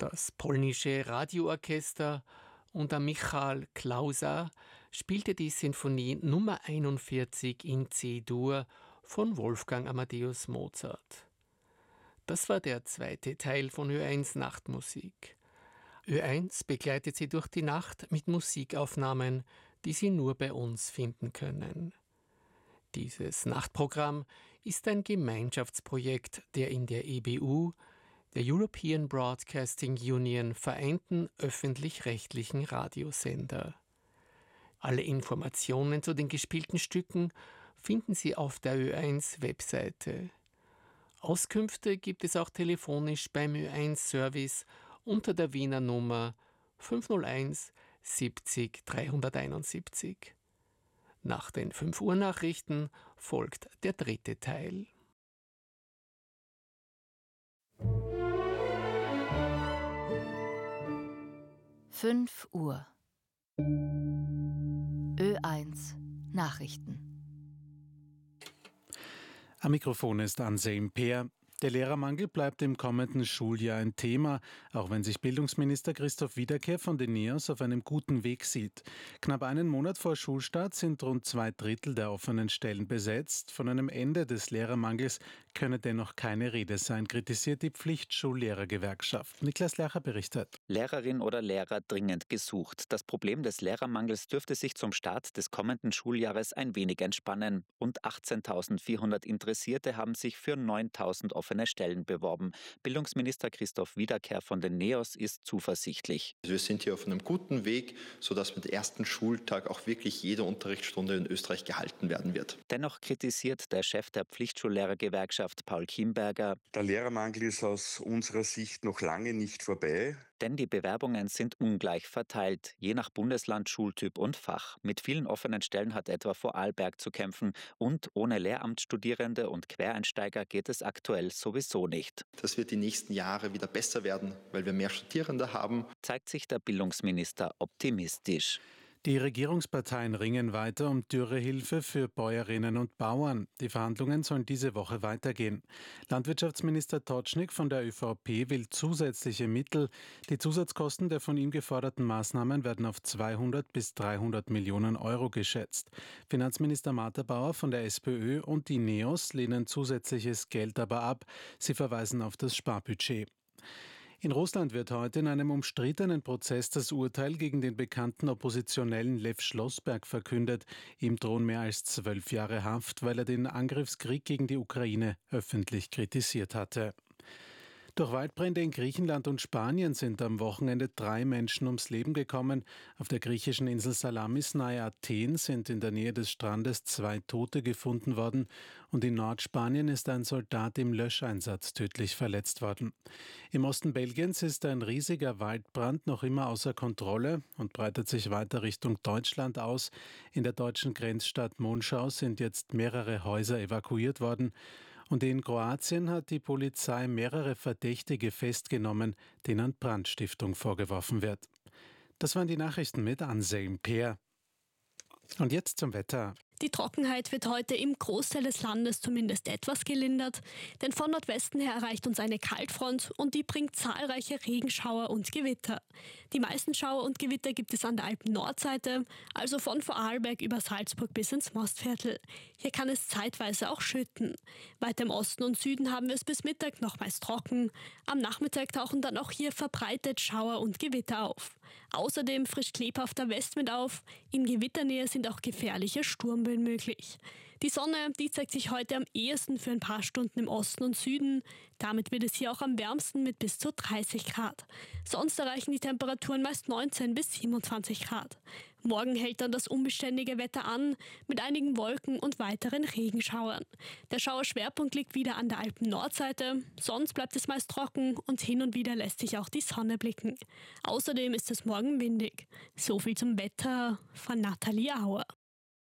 Das polnische Radioorchester unter Michał Klausa spielte die Sinfonie Nummer 41 in C-Dur von Wolfgang Amadeus Mozart. Das war der zweite Teil von Ö1 Nachtmusik. Ö1 begleitet Sie durch die Nacht mit Musikaufnahmen, die Sie nur bei uns finden können. Dieses Nachtprogramm ist ein Gemeinschaftsprojekt der in der EBU, der European Broadcasting Union, vereinten öffentlich-rechtlichen Radiosender. Alle Informationen zu den gespielten Stücken finden Sie auf der Ö1-Webseite. Auskünfte gibt es auch telefonisch beim Ö1-Service unter der Wiener Nummer 501 70 371. Nach den 5 Uhr Nachrichten folgt der dritte Teil. Fünf Uhr. Ö1 Nachrichten. Am Mikrofon ist Anselm Peer. Der Lehrermangel bleibt im kommenden Schuljahr ein Thema, auch wenn sich Bildungsminister Christoph Wiederkehr von den NEOS auf einem guten Weg sieht. Knapp einen Monat vor Schulstart sind rund 2/3 der offenen Stellen besetzt. Von einem Ende des Lehrermangels könne dennoch keine Rede sein, kritisiert die Pflichtschullehrergewerkschaft. Niklas Lercher berichtet. Lehrerinnen oder Lehrer dringend gesucht. Das Problem des Lehrermangels dürfte sich zum Start des kommenden Schuljahres ein wenig entspannen. Rund 18.400 Interessierte haben sich für 9.000 offene Stellen beworben. Bildungsminister Christoph Wiederkehr von den NEOS ist zuversichtlich. Wir sind hier auf einem guten Weg, sodass mit dem ersten Schultag auch wirklich jede Unterrichtsstunde in Österreich gehalten werden wird. Dennoch kritisiert der Chef der Pflichtschullehrergewerkschaft Paul Kimberger: Der Lehrermangel ist aus unserer Sicht noch lange nicht vorbei. Denn die Bewerbungen sind ungleich verteilt, je nach Bundesland, Schultyp und Fach. Mit vielen offenen Stellen hat etwa Vorarlberg zu kämpfen. Und ohne Lehramtsstudierende und Quereinsteiger geht es aktuell sowieso nicht. Das wird die nächsten Jahre wieder besser werden, weil wir mehr Studierende haben. Zeigt sich der Bildungsminister optimistisch. Die Regierungsparteien ringen weiter um Dürrehilfe für Bäuerinnen und Bauern. Die Verhandlungen sollen diese Woche weitergehen. Landwirtschaftsminister Totschnig von der ÖVP will zusätzliche Mittel. Die Zusatzkosten der von ihm geforderten Maßnahmen werden auf 200 bis 300 Millionen Euro geschätzt. Finanzminister Martha-Bauer von der SPÖ und die NEOS lehnen zusätzliches Geld aber ab. Sie verweisen auf das Sparbudget. In Russland wird heute in einem umstrittenen Prozess das Urteil gegen den bekannten Oppositionellen Lev Schlossberg verkündet. Ihm drohen mehr als 12 Jahre Haft, weil er den Angriffskrieg gegen die Ukraine öffentlich kritisiert hatte. Durch Waldbrände in Griechenland und Spanien sind am Wochenende 3 Menschen ums Leben gekommen. Auf der griechischen Insel Salamis nahe Athen sind in der Nähe des Strandes 2 Tote gefunden worden und in Nordspanien ist ein Soldat im Löscheinsatz tödlich verletzt worden. Im Osten Belgiens ist ein riesiger Waldbrand noch immer außer Kontrolle und breitet sich weiter Richtung Deutschland aus. In der deutschen Grenzstadt Monschau sind jetzt mehrere Häuser evakuiert worden. Und in Kroatien hat die Polizei mehrere Verdächtige festgenommen, denen Brandstiftung vorgeworfen wird. Das waren die Nachrichten mit Anselm Peer. Und jetzt zum Wetter. Die Trockenheit wird heute im Großteil des Landes zumindest etwas gelindert, denn von Nordwesten her erreicht uns eine Kaltfront und die bringt zahlreiche Regenschauer und Gewitter. Die meisten Schauer und Gewitter gibt es an der Alpen-Nordseite, also von Vorarlberg über Salzburg bis ins Mostviertel. Hier kann es zeitweise auch schütten. Weiter im Osten und Süden haben wir es bis Mittag noch meist trocken. Am Nachmittag tauchen dann auch hier verbreitet Schauer und Gewitter auf. Außerdem frischt lebhafter Westwind auf. In Gewitternähe sind auch gefährliche Sturmböen möglich. Die Sonne, die zeigt sich heute am ehesten für ein paar Stunden im Osten und Süden. Damit wird es hier auch am wärmsten mit bis zu 30 Grad. Sonst erreichen die Temperaturen meist 19 bis 27 Grad. Morgen hält dann das unbeständige Wetter an, mit einigen Wolken und weiteren Regenschauern. Der Schauerschwerpunkt liegt wieder an der Alpen-Nordseite, sonst bleibt es meist trocken und hin und wieder lässt sich auch die Sonne blicken. Außerdem ist es morgen windig. So viel zum Wetter von Nathalie Auer.